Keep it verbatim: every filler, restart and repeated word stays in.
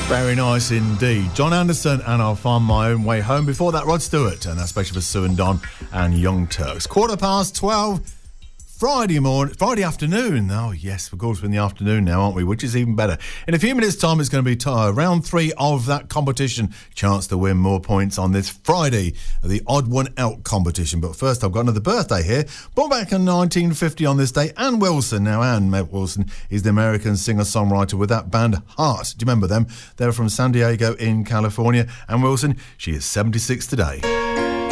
Very nice indeed. John Anderson and I'll Find My Own Way Home. Before that, Rod Stewart, and that's special for Sue and Don and Young Turks. Quarter past twelve, Friday morning, Friday afternoon. Oh, yes, of course, we're in the afternoon now, aren't we? Which is even better. In a few minutes' time, it's going to be t- uh, round three of that competition. Chance to win more points on this Friday, the Odd One Out competition. But first, I've got another birthday here. Born back in nineteen fifty on this day, Ann Wilson. Now, Ann Wilson is the American singer-songwriter with that band Heart. Do you remember them? They're from San Diego in California. Ann Wilson, she is seventy-six today.